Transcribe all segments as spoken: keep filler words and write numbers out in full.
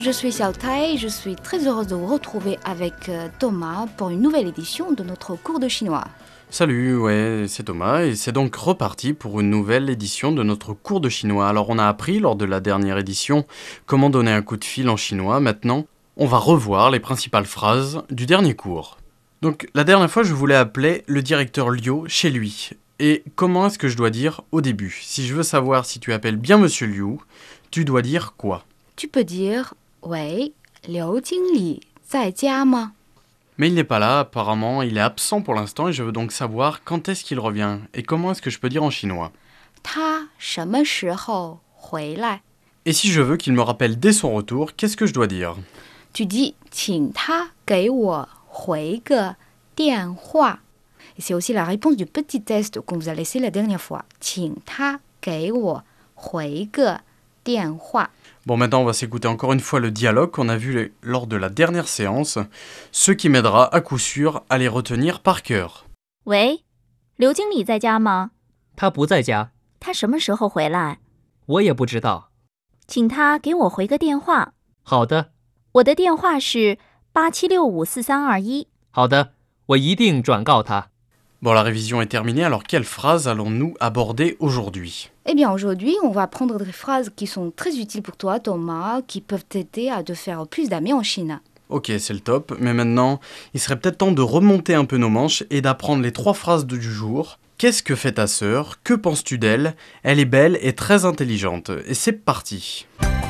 Je suis Xiao Tai, je suis très heureuse de vous retrouver avec euh, Thomas pour une nouvelle édition de notre cours de chinois. Salut, ouais, c'est Thomas et c'est donc reparti pour une nouvelle édition de notre cours de chinois. Alors on a appris lors de la dernière édition comment donner un coup de fil en chinois. Maintenant, on va revoir les principales phrases du dernier cours. Donc la dernière fois, je voulais appeler le directeur Liu chez lui. Et comment est-ce que je dois dire au début? Si je veux savoir si tu appelles bien Monsieur Liu, tu dois dire quoi? Tu peux dire « Wei, Liu Jingli, zai jia ma ?» Mais il n'est pas là, apparemment, il est absent pour l'instant et je veux donc savoir quand est-ce qu'il revient et comment est-ce que je peux dire en chinois. Ta sheme shihou hui lai. Et si je veux qu'il me rappelle dès son retour, qu'est-ce que je dois dire? Tu dis « Qing ta gei wo hui ge dian hua ». Et c'est aussi la réponse du petit test qu'on vous a laissé la dernière fois. « Qing ta gei wo hui ge dian hua ». Bon, maintenant on va s'écouter encore une fois le dialogue qu'on a vu les- lors de la dernière séance, ce qui m'aidera à coup sûr à les retenir par cœur. 喂，刘经理在家吗？ 他不在家， 他什么时候回来？ 我也不知道。 请他给我回个电话。 好的， 我的电话是八七六五四三二一。 好的，我一定转告他。 Bon, la révision est terminée, alors quelle phrase allons-nous aborder aujourd'hui? Eh bien, aujourd'hui, on va prendre des phrases qui sont très utiles pour toi, Thomas, qui peuvent t'aider à te faire plus d'amis en Chine. Ok, c'est le top, mais maintenant, il serait peut-être temps de remonter un peu nos manches et d'apprendre les trois phrases du jour. Qu'est-ce que fait ta sœur? Que penses-tu d'elle? Elle est belle et très intelligente. Et c'est parti.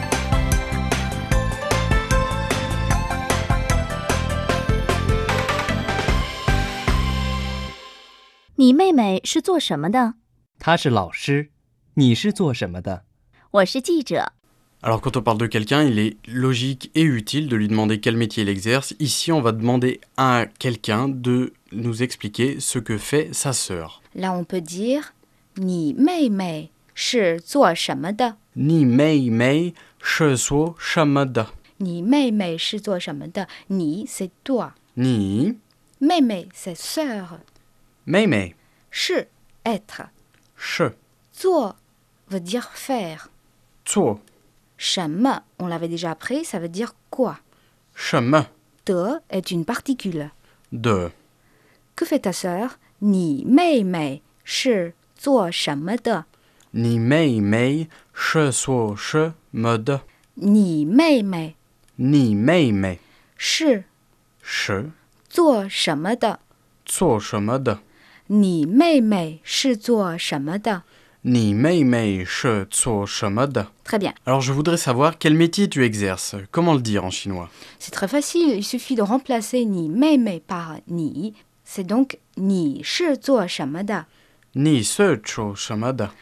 你妹妹是做什么的？ 他是老师，你是做什么的？ 我是记者。 Alors quand on parle de quelqu'un, il est logique et utile de lui demander quel métier il exerce. Ici, on va demander à quelqu'un de nous expliquer ce que fait sa sœur. Là, on peut dire « Ni mei mei shi zuo sheme de » Ni mei mei shi suo sheme de. Ni mei mei shi zuo sheme de. Ni, c'est toi. Ni Mei mei, c'est sœur. mei mei Shi, être. shi Zuo veut dire faire. zuo Sheme, on l'avait déjà appris, ça veut dire quoi. sheme De est une particule. de. Que fait ta sœur? Ni mei mei shi zuo sheme de. Ni mei mei shi suo sheme de. Ni mei mei Ni mei mei shi shi zuo sheme de. zuo sheme de. Ni mei mei shi zuo sheme de. Ni mei mei shi zuo sheme de. Très bien. Alors je voudrais savoir quel métier tu exerces. Comment le dire en chinois? C'est très facile, il suffit de remplacer ni mei mei par ni. C'est donc ni shi zuo sheme de. Ni se chuo sheme de.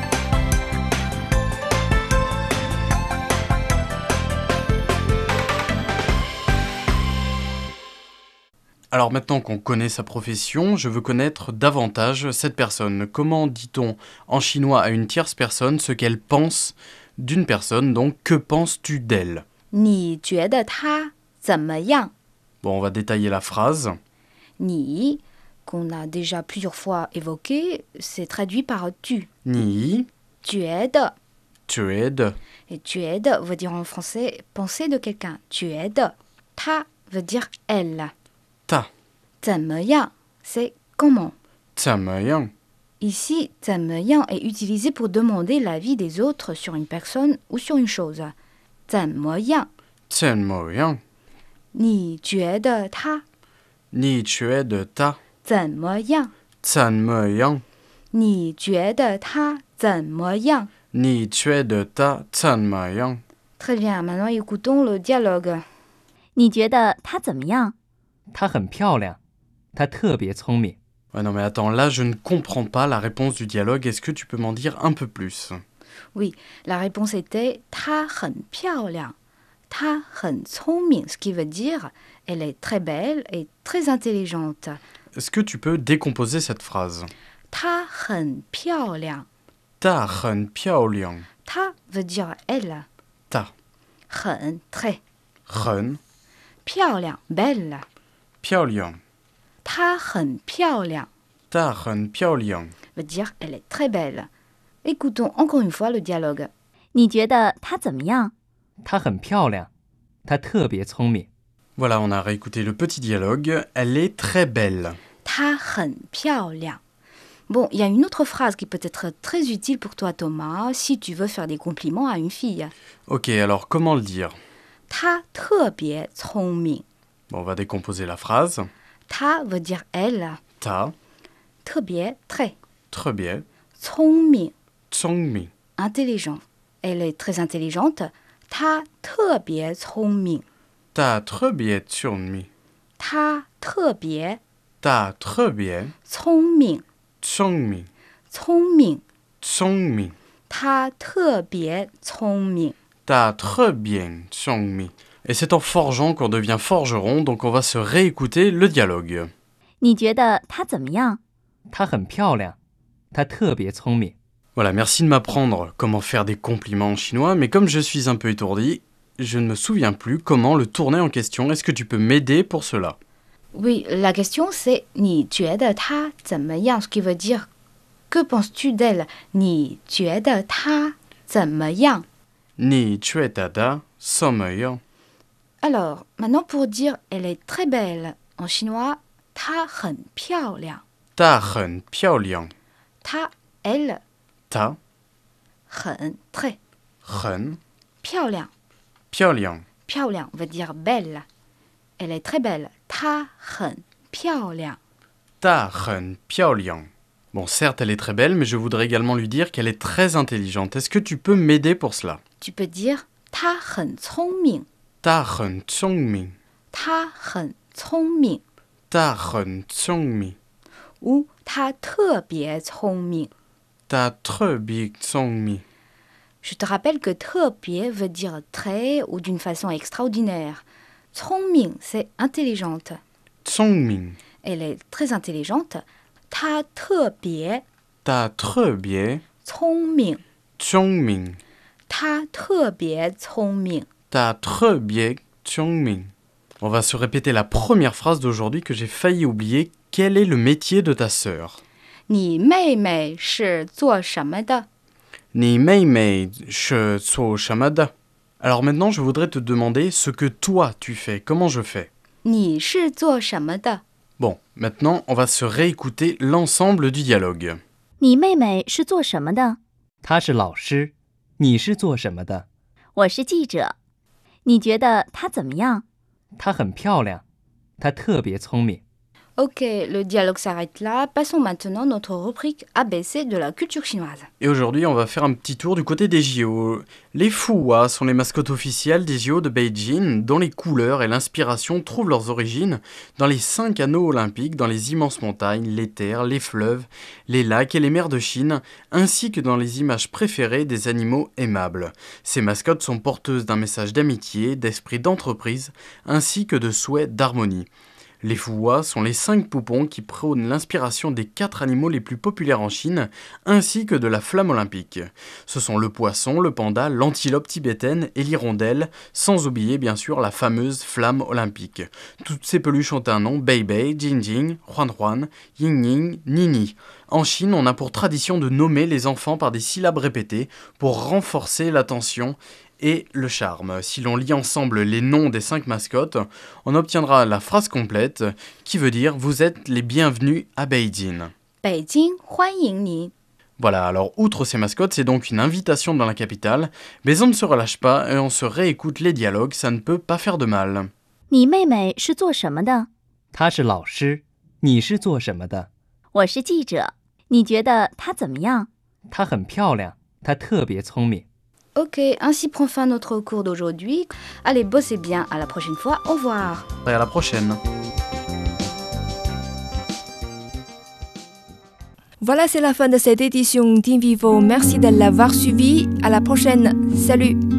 Alors maintenant qu'on connaît sa profession, je veux connaître davantage cette personne. Comment dit-on en chinois à une tierce personne ce qu'elle pense d'une personne? Donc que penses-tu d'elle? 你觉得他怎么样？ Bon, on va détailler la phrase. 你 qu'on a déjà plusieurs fois évoqué, c'est traduit par tu. Ni 觉得 tu de. et 觉得 veut dire en français penser de quelqu'un. 觉得 ta veut dire elle. Ta 怎么样 c'est comment. 怎么样 Ici, 怎么样 est utilisé pour demander l'avis des autres sur une personne ou sur une chose. 怎么样怎么样你觉得他你觉得他怎么样怎么样你觉得他怎么样你觉得他怎么样 Très bien, maintenant écoutons le dialogue. 你觉得他怎么样？ 她很漂亮，她特别聪明。 Ouais, non mais attends, là je ne comprends pas la réponse du dialogue. Est-ce que tu peux m'en dire un peu plus? Oui, la réponse était 她很漂亮她很聪明 ce qui veut dire elle est très belle et très intelligente. Est-ce que tu peux décomposer cette phrase? 她很漂亮她很漂亮她 veut dire elle. 她很 très 很漂亮 belle. 漂亮她很漂亮她很漂亮 veut dire elle est très belle. Écoutons encore une fois le dialogue. 你觉得她怎么样？ 她很漂亮， 她特别聪明。 Voilà, on a réécouté le petit dialogue. Elle est très belle. 她很漂亮. Bon, il y a une autre phrase qui peut être très utile pour toi, Thomas, si tu veux faire des compliments à une fille. Ok, alors comment le dire? 她特别聪明. Bon, on va décomposer la phrase. 她 veut dire elle. 她特别 très. 特别聪明聪明 intelligent. Elle est très intelligente. 她特别聪明. 她特别聪明她特别她特别聪明聪明聪明聪明她特别聪明她特别聪明 Et c'est en forgeant qu'on devient forgeron, donc on va se réécouter le dialogue. 你觉得她怎么样？ 她很漂亮，她特别聪明。 Voilà, merci de m'apprendre comment faire des compliments en chinois, mais comme je suis un peu étourdi, je ne me souviens plus comment le tourner en question. Est-ce que tu peux m'aider pour cela? Oui, la question c'est 你觉得她怎么样 Ce qui veut dire que penses-tu d'elle 你觉得她怎么样 Ni tu es tada, sommeil. Alors, maintenant pour dire elle est très belle en chinois 她很漂亮 Ta很漂亮她 elle 她很 très 很漂亮漂亮漂亮 veut dire belle. Elle est très belle. 她很漂亮. Ta很漂亮 Bon, certes, elle est très belle, mais je voudrais également lui dire qu'elle est très intelligente. Est-ce que tu peux m'aider pour cela? Tu peux dire 她很聪明. Ta很聪明她很聪明 Ta很聪明 ou 她特别聪明. Ta特别聪明 Je te rappelle que 特别 veut dire très ou d'une façon extraordinaire. 聪明 c'est intelligente. 聪明 Elle est très intelligente. 她特别 Ta 特别聪明. 聪明她特别聪明. Ta 特别聪明 On va se répéter la première phrase d'aujourd'hui que j'ai failli oublier. Quel est le métier de ta sœur? 你妹妹是做什么的? Ni mei mei she so shamada. Alors maintenant, je voudrais te demander ce que toi tu fais. Comment je fais? 你是做什么的? Bon, maintenant, on va se réécouter l'ensemble du dialogue. 你妹妹是做什么的？ 她是老师，你是做什么的？ 我是记者。你觉得她怎么样？ 她很漂亮，她特别聪明。 Ok, le dialogue s'arrête là. Passons maintenant à notre rubrique A B C de la culture chinoise. Et aujourd'hui, on va faire un petit tour du côté des J O. Les Fuhua sont les mascottes officielles des J O de Beijing, dont les couleurs et l'inspiration trouvent leurs origines dans les cinq anneaux olympiques, dans les immenses montagnes, les terres, les fleuves, les lacs et les mers de Chine, ainsi que dans les images préférées des animaux aimables. Ces mascottes sont porteuses d'un message d'amitié, d'esprit d'entreprise, ainsi que de souhait d'harmonie. Les Fuhua sont les cinq poupons qui prônent l'inspiration des quatre animaux les plus populaires en Chine, ainsi que de la flamme olympique. Ce sont le poisson, le panda, l'antilope tibétaine et l'hirondelle, sans oublier bien sûr la fameuse flamme olympique. Toutes ces peluches ont un nom, Bei Bei, Jing Jing, Huan Huan, Ying Ying, Nini. En Chine, on a pour tradition de nommer les enfants par des syllabes répétées pour renforcer l'attention et le charme. Si l'on lit ensemble les noms des cinq mascottes, on obtiendra la phrase complète qui veut dire « Vous êtes les bienvenus à Beijing ». Beijing, 欢迎你. Voilà, alors outre ces mascottes, c'est donc une invitation dans la capitale, mais on ne se relâche pas et on se réécoute les dialogues, ça ne peut pas faire de mal. 你妹妹是做什么的？ 她是老师，你是做什么的？ 我是记者。你觉得她怎么样？ 她很漂亮，她特别聪明。 Ok, ainsi prend fin notre cours d'aujourd'hui. Allez, bossez bien, à la prochaine fois, au revoir. Et à la prochaine. Voilà, c'est la fin de cette édition d'Invivo. Merci de l'avoir suivi. À la prochaine. Salut!